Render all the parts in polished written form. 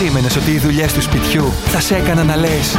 περίμενες ότι οι δουλειές του σπιτιού θα σε έκαναν να λες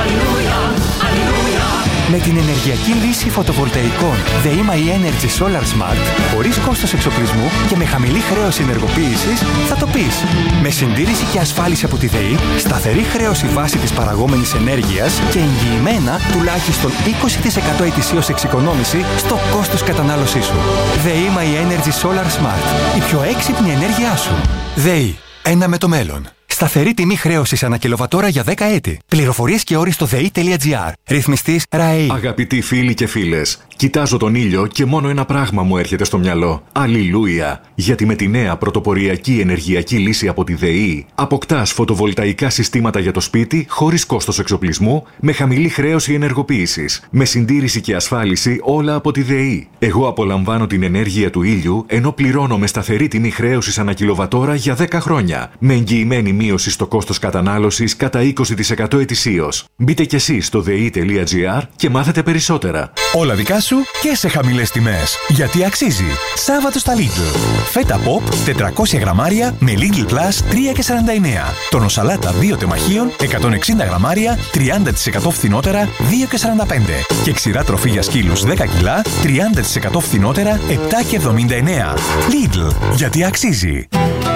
με την ενεργειακή λύση φωτοβολταϊκών ΔΕΗ My Energy Solar Smart, χωρίς κόστος εξοπλισμού και με χαμηλή χρέωση ενεργοποίησης, θα το πεις. Με συντήρηση και ασφάλιση από τη ΔΕΗ, σταθερή χρέωση βάση της παραγόμενης ενέργειας και εγγυημένα τουλάχιστον 20% ετησίως εξοικονόμηση στο κόστος κατανάλωσής σου. ΔΕΗ My Energy Solar Smart. Η πιο έξυπνη ενέργειά σου. ΔΕΗ. Ένα με το μέλλον. Σταθερή τιμή χρέωσης ανά κιλοβατόρα για 10 έτη. Πληροφορίες και όροι στο ΔΕΗ.gr. Ρυθμιστής ΡΑΕΗ. Αγαπητοί φίλοι και φίλες, κοιτάζω τον ήλιο και μόνο ένα πράγμα μου έρχεται στο μυαλό. Αλληλούια! Γιατί με τη νέα πρωτοποριακή ενεργειακή λύση από τη ΔΕΗ αποκτάς φωτοβολταϊκά συστήματα για το σπίτι χωρίς κόστος εξοπλισμού, με χαμηλή χρέωση ενεργοποίησης, με συντήρηση και ασφάλιση όλα από τη ΔΕΗ. Εγώ απολαμβάνω την ενέργεια του ήλιου ενώ πληρώνω με σταθερή τιμή χρέωσης ανά κιλοβατόρα για 10 χρόνια. Με εγγυημένη μείωση στο κόστος κατανάλωσης κατά 20% ετησίως. Μπείτε κι εσείς στο dei.gr και μάθετε περισσότερα. Όλα δικά σου και σε χαμηλές τιμές. Γιατί αξίζει. Σάββατο στα Lidl. Φέτα Pop 400 γραμμάρια με Lidl Plus 3,49. Τόνο σαλάτα 2 τεμαχίων 160 γραμμάρια 30% φθηνότερα 2,45. Και ξηρά τροφή για σκύλους 10 κιλά 30% φθηνότερα 7,79. Lidl. Γιατί αξίζει.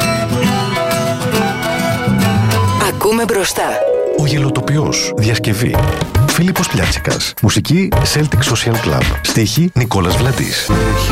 Ακούμε μπροστά. Ο Γελοτοποιός. Διασκευή Φίλιππος Πλιάτσικας. Μουσική Celtic Social Club. Στίχη Νικόλας Βλαντής.